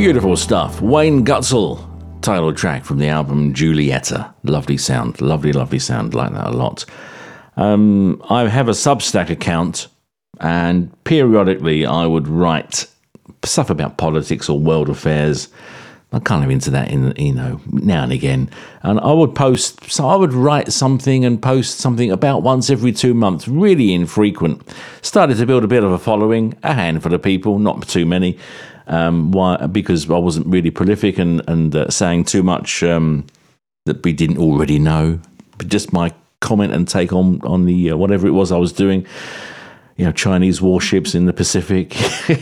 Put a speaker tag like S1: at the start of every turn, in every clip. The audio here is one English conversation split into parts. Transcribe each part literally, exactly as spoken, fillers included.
S1: Beautiful stuff. Wayne Gutzel, title track from the album Julieta. Lovely sound, lovely, lovely sound. Like that a lot. Um, I have a Substack account, and periodically I would write stuff about politics or world affairs. I'm kind of into that, in you know, now and again. And I would post, so I would write something and post something about once every two months, really infrequent. Started to build a bit of a following, a handful of people, not too many, um, why? Because I wasn't really prolific and, and uh, saying too much um, that we didn't already know. But just my comment and take on, on the uh, whatever it was I was doing. You know, Chinese warships in the Pacific,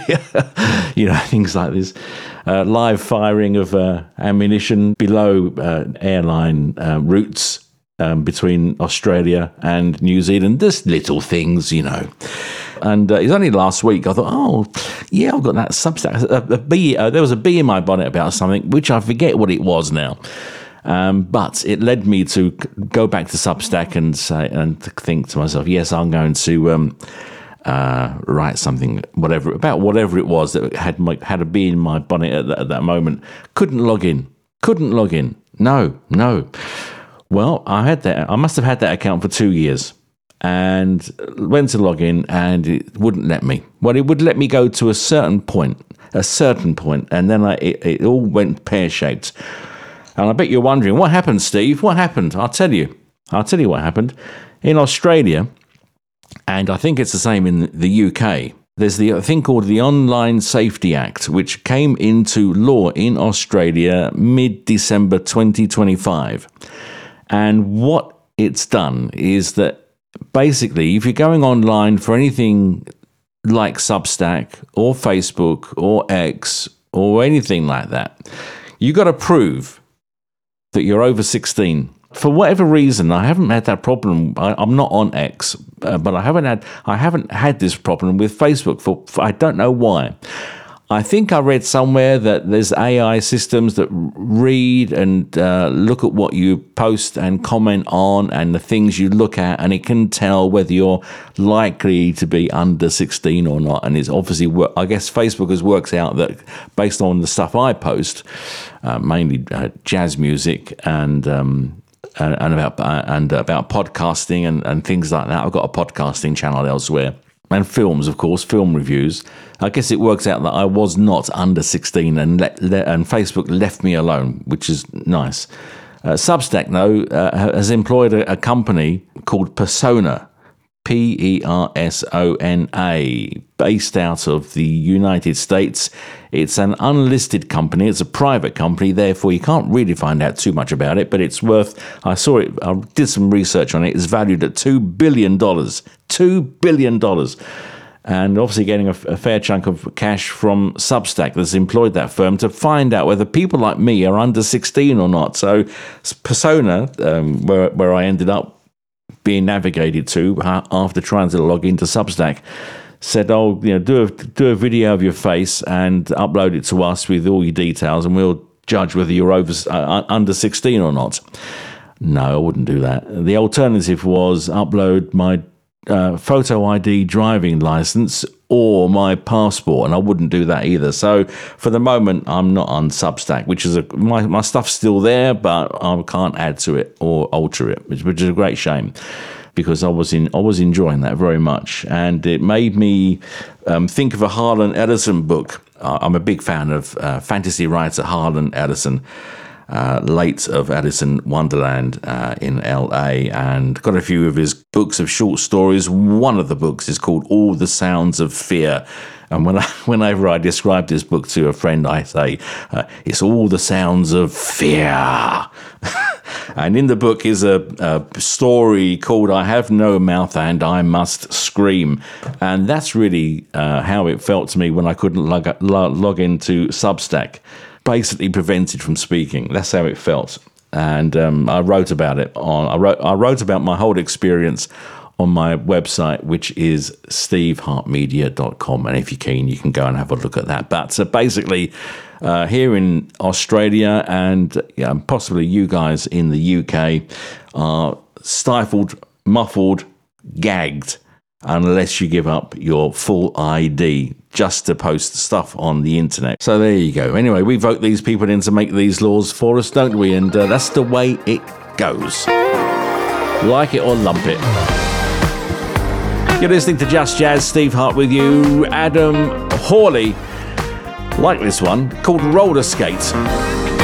S1: you know, things like this. Uh, live firing of uh, ammunition below uh, airline uh, routes um, between Australia and New Zealand. Just little things, you know. And uh, it was only last week I thought, oh, yeah, I've got that Substack. A, a bee, uh, there was a bee in my bonnet about something, which I forget what it was now. Um, but it led me to go back to Substack and say and think to myself, yes, I'm going to um, uh, write something, whatever about whatever it was that had my, had a bee in my bonnet at that, at that moment. Couldn't log in. Couldn't log in. No, no. Well, I had that. I must have had that account for two years, and went to log in, and it wouldn't let me. Well, it would let me go to a certain point, a certain point, and then I, it, it all went pear-shaped. And I bet you're wondering, what happened, Steve? What happened? I'll tell you. I'll tell you what happened. In Australia, and I think it's the same in the U K, there's the thing called the Online Safety Act, which came into law in Australia mid-December twenty twenty-five. And what it's done is that basically, if you're going online for anything like Substack or Facebook or X or anything like that, you got to prove that you're over sixteen. For whatever reason, I haven't had that problem. I, I'm not on X, uh, but I haven't had I haven't had this problem with Facebook. For, for I don't know why. I think I read somewhere that there's A I systems that read and uh, look at what you post and comment on and the things you look at, and it can tell whether you're likely to be under sixteen or not. And it's obviously, I guess Facebook has worked out that based on the stuff I post, uh, mainly uh, jazz music and um, and, and about uh, and about podcasting and, and things like that. I've got a podcasting channel elsewhere. And films, of course, film reviews. I guess it works out that I was not under sixteen, and let, let, and Facebook left me alone, which is nice. Uh, Substack, though, uh, has employed a, a company called Persona, P E R S O N A, based out of the United States. It's an unlisted company. It's a private company, therefore you can't really find out too much about it, but it's worth, I saw it, I did some research on it, it's valued at two billion dollars. two billion dollars. And obviously getting a, a fair chunk of cash from Substack that's employed that firm to find out whether people like me are under sixteen or not. So Persona, um, where, where I ended up being navigated to after trying to log into Substack, said, oh, you know, do a, do a video of your face and upload it to us with all your details, and we'll judge whether you're over uh, under sixteen or not. No, I wouldn't do that. The alternative was upload my uh, photo I D driving license or my passport, and I wouldn't do that either. So for the moment, I'm not on Substack, which is a, my, my stuff's still there, but I can't add to it or alter it, which, which is a great shame, because I was in I was enjoying that very much, and it made me um, think of a Harlan Ellison book. Uh, I'm a big fan of uh, fantasy writer Harlan Ellison, uh, late of Alice in Wonderland uh, in L A, and got a few of his books of short stories. One of the books is called All the Sounds of Fear. And when I, whenever I describe this book to a friend, I say, uh, it's all the sounds of fear. And in the book is a, a story called I Have No Mouth and I Must Scream. And that's really uh, how it felt to me when I couldn't log, log, log into Substack. Basically prevented from speaking. That's how it felt. And um, I wrote about it on, I wrote, I wrote about my whole experience on my website, which is steve hart media dot com. And if you're keen, you can go and have a look at that. But uh, basically, uh, here in Australia and yeah, possibly you guys in the U K are stifled, muffled, gagged, unless you give up your full I D just to post stuff on the internet. So there you go. Anyway, we vote these people in to make these laws for us, don't we? And uh, that's the way it goes. Like it or lump it. You're listening to Just Jazz. Steve Hart with you. Adam Hawley. Like this one, called Roller Skate.